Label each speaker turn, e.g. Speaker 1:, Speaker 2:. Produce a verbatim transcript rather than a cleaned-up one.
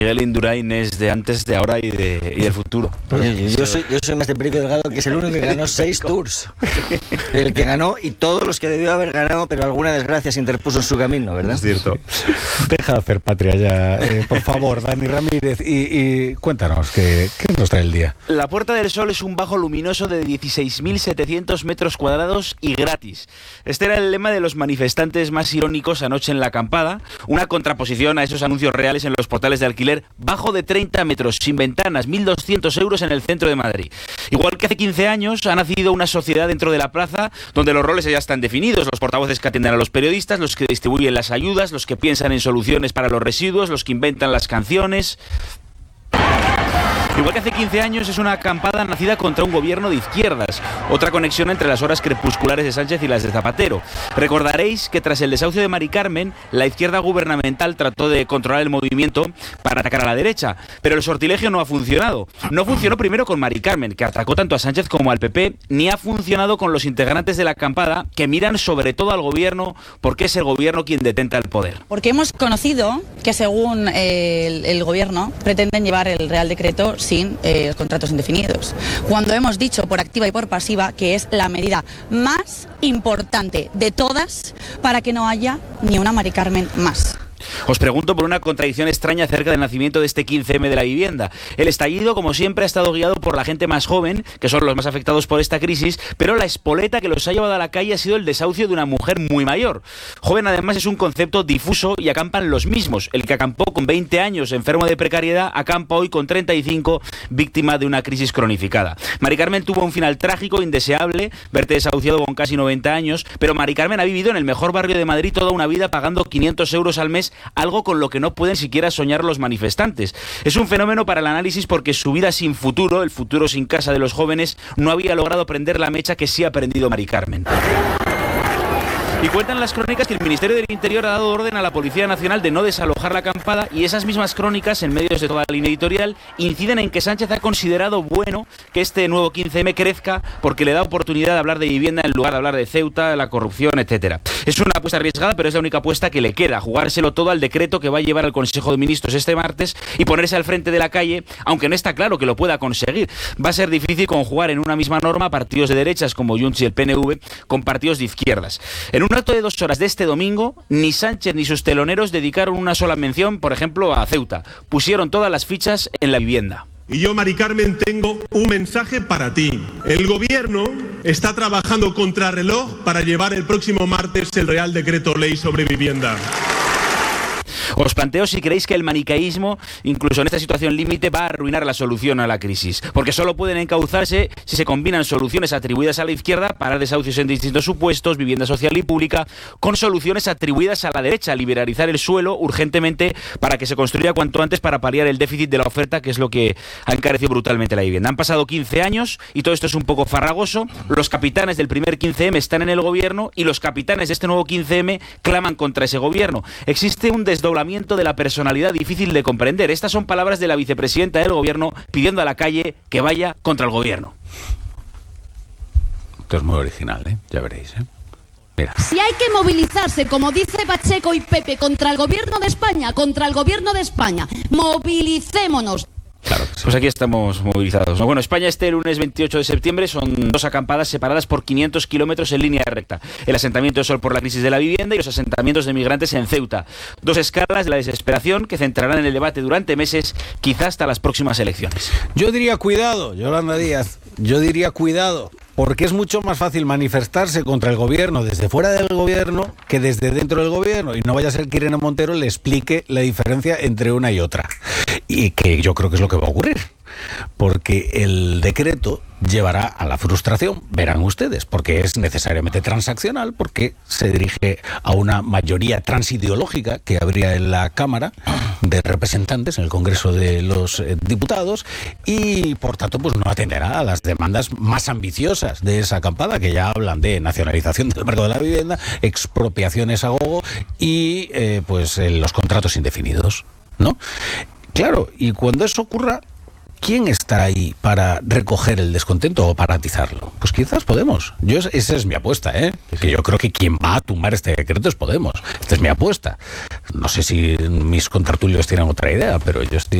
Speaker 1: Miguel Indurain es de antes, de ahora y, de, y del futuro.
Speaker 2: Yo, yo, soy, yo soy más de Perico Delgado, que es el único que ganó seis tours. El que ganó y todos los que debió haber ganado, pero alguna desgracia se interpuso en su camino, ¿verdad?
Speaker 3: Es cierto. Deja de hacer patria ya, eh, por favor, Dani Ramírez, y, y cuéntanos, ¿qué, ¿qué nos trae el día?
Speaker 1: La Puerta del Sol es un bajo luminoso de dieciséis mil setecientos metros cuadrados y gratis. Este era el lema de los manifestantes más irónicos anoche en la acampada, una contraposición a esos anuncios reales en los portales de alquiler. Bajo de treinta metros, sin ventanas, mil doscientos euros en el centro de Madrid. Igual que hace quince años, ha nacido una sociedad dentro de la plaza donde los roles ya están definidos. Los portavoces que atienden a los periodistas, los que distribuyen las ayudas, los que piensan en soluciones para los residuos, los que inventan las canciones. Igual que hace quince años, es una acampada nacida contra un gobierno de izquierdas, otra conexión entre las horas crepusculares de Sánchez y las de Zapatero. Recordaréis que tras el desahucio de Mari Carmen, la izquierda gubernamental trató de controlar el movimiento para atacar a la derecha, pero el sortilegio no ha funcionado. No funcionó primero con Mari Carmen, que atacó tanto a Sánchez como al P P, ni ha funcionado con los integrantes de la acampada, que miran sobre todo al gobierno, porque es el gobierno quien detenta el poder.
Speaker 4: Porque hemos conocido que según eh, el, el gobierno pretenden llevar el Real Decreto sin eh, contratos indefinidos, cuando hemos dicho por activa y por pasiva que es la medida más importante de todas para que no haya ni una Mari Carmen más.
Speaker 1: Os pregunto por una contradicción extraña acerca del nacimiento de este quince eme de la vivienda. El estallido, como siempre, ha estado guiado por la gente más joven, que son los más afectados por esta crisis, pero la espoleta que los ha llevado a la calle ha sido el desahucio de una mujer muy mayor. Joven, además, es un concepto difuso y acampan los mismos. El que acampó con veinte años, enfermo de precariedad, acampa hoy con treinta y cinco, víctima de una crisis cronificada. Mari Carmen tuvo un final trágico, indeseable, verte desahuciado con casi noventa años, pero Mari Carmen ha vivido en el mejor barrio de Madrid toda una vida pagando quinientos euros al mes, algo con lo que no pueden siquiera soñar los manifestantes. Es un fenómeno para el análisis porque su vida sin futuro, el futuro sin casa de los jóvenes, no había logrado prender la mecha que sí ha prendido Mari Carmen. Y cuentan las crónicas que el Ministerio del Interior ha dado orden a la Policía Nacional de no desalojar la acampada, y esas mismas crónicas, en medios de toda la línea editorial, inciden en que Sánchez ha considerado bueno que este nuevo quince eme crezca porque le da oportunidad de hablar de vivienda en lugar de hablar de Ceuta, la corrupción, etcétera. Es una apuesta arriesgada, pero es la única apuesta que le queda, jugárselo todo al decreto que va a llevar al Consejo de Ministros este martes y ponerse al frente de la calle, aunque no está claro que lo pueda conseguir. Va a ser difícil conjugar en una misma norma partidos de derechas como Junts y el P N V con partidos de izquierdas. En un acto de dos horas de este domingo, ni Sánchez ni sus teloneros dedicaron una sola mención, por ejemplo, a Ceuta. Pusieron todas las fichas en la vivienda.
Speaker 5: Y yo, Mari Carmen, tengo un mensaje para ti. El gobierno está trabajando contrarreloj para llevar el próximo martes el Real Decreto Ley sobre vivienda.
Speaker 1: Os planteo si creéis que el maniqueísmo, incluso en esta situación límite, va a arruinar la solución a la crisis, porque solo pueden encauzarse si se combinan soluciones atribuidas a la izquierda, parar desahucios en distintos supuestos, vivienda social y pública, con soluciones atribuidas a la derecha, liberalizar el suelo urgentemente para que se construya cuanto antes para paliar el déficit de la oferta, que es lo que ha encarecido brutalmente la vivienda. Han pasado quince años y todo esto es un poco farragoso. Los capitanes del primer quince eme están en el gobierno y los capitanes de este nuevo quince eme claman contra ese gobierno. Existe un desdoblamiento de la personalidad difícil de comprender. Estas son palabras de la vicepresidenta del gobierno pidiendo a la calle que vaya contra el gobierno.
Speaker 3: Esto es muy original, ¿eh? Ya veréis, ¿eh? Mira.
Speaker 6: Si hay que movilizarse, como dice Pacheco y Pepe, contra el gobierno de España, contra el gobierno de España, movilicémonos.
Speaker 1: Claro, pues aquí estamos movilizados. Bueno, España este lunes veintiocho de septiembre son dos acampadas separadas por quinientos kilómetros en línea recta. El asentamiento de Sol por la crisis de la vivienda y los asentamientos de migrantes en Ceuta. Dos escalas de la desesperación que centrarán en el debate durante meses, quizás hasta las próximas elecciones.
Speaker 3: Yo diría cuidado, Yolanda Díaz, yo diría cuidado. Porque es mucho más fácil manifestarse contra el gobierno desde fuera del gobierno que desde dentro del gobierno. Y no vaya a ser que Irene Montero le explique la diferencia entre una y otra. Y que yo creo que es lo que va a ocurrir. Porque el decreto llevará a la frustración, verán ustedes, porque es necesariamente transaccional, porque se dirige a una mayoría transideológica que habría en la Cámara de Representantes, en el Congreso de los Diputados, y por tanto pues no atenderá a las demandas más ambiciosas de esa acampada, que ya hablan de nacionalización del mercado de la vivienda, expropiaciones a gogo y eh, pues eh, los contratos indefinidos, ¿no? Claro, y cuando eso ocurra, ¿quién está ahí para recoger el descontento o para atizarlo? Pues quizás Podemos. Yo, esa es mi apuesta, ¿eh? Que yo creo que quien va a tumbar este decreto es Podemos. Esta es mi apuesta. No sé si mis contertulios tienen otra idea, pero yo estoy